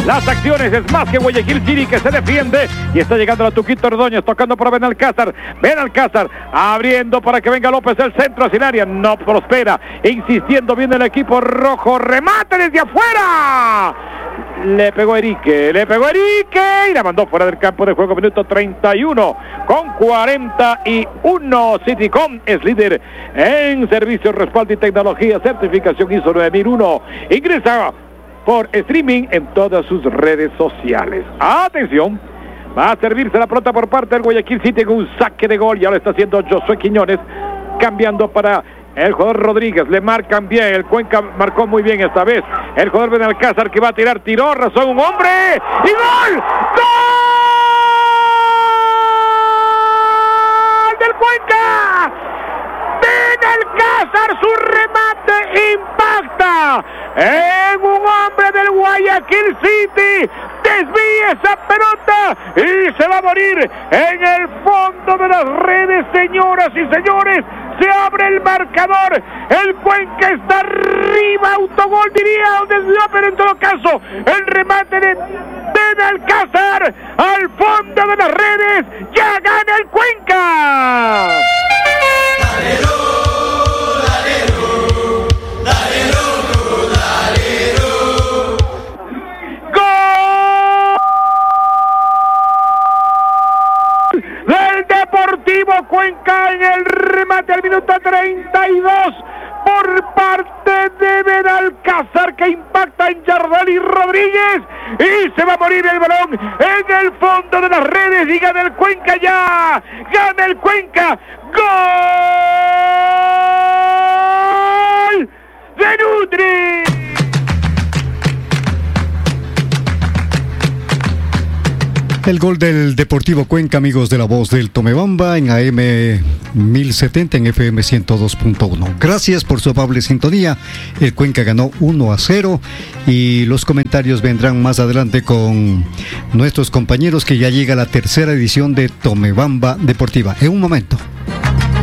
las acciones. Es más que Guayaquil City que se defiende y está llegando la Tuquito Ordóñez, tocando para Benalcázar. Benalcázar abriendo para que venga López del centro hacia el área. No prospera, insistiendo bien el equipo rojo. Remate desde afuera. Le pegó Erique y la mandó fuera del campo de juego. Minuto 31 con 41. Citycom es líder en servicios, respaldo y tecnología. Certificación ISO 9001. Ingresa por streaming en todas sus redes sociales. Atención, va a servirse la pelota por parte del Guayaquil City con un saque de gol. Ya lo está haciendo Josué Quiñones, cambiando para el jugador Rodríguez. Le marcan bien, el Cuenca marcó muy bien esta vez. El jugador Benalcázar que va a tirar, tiró, razón un hombre y ¡gol! ¡Gol del Cuenca! Benalcázar, su remate impacta en un hombre del Guayaquil City. Desvía esa pelota y se va a morir en el fondo de las redes, señoras y señores. Se abre el marcador. El Cuenca está arriba. Autogol diría, o desvió, pero en todo caso el remate de Benalcázar al fondo de las redes. Ya gana el Cuenca. Cuenca en el remate al minuto 32 por parte de Benalcázar, que impacta en Yardel Rodríguez y se va a morir el balón en el fondo de las redes y gana el Cuenca ya. Gana el Cuenca. ¡Gol de Nutri! El gol del Deportivo Cuenca, amigos de La Voz del Tomebamba, en AM 1070, en FM 102.1. Gracias por su amable sintonía. El Cuenca ganó 1-0 y los comentarios vendrán más adelante con nuestros compañeros, que ya llega la tercera edición de Tomebamba Deportiva. En un momento.